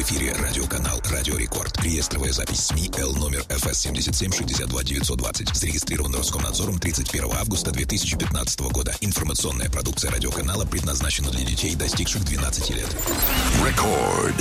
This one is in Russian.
эфире радиоканал «Радио Рекорд». Реестровая запись СМИ Л номер ФС 77 62 920. Зарегистрирован Роскомнадзором 31 августа 2015 года. Информационная продукция радиоканала предназначена для детей, достигших 12 лет. Рекорд.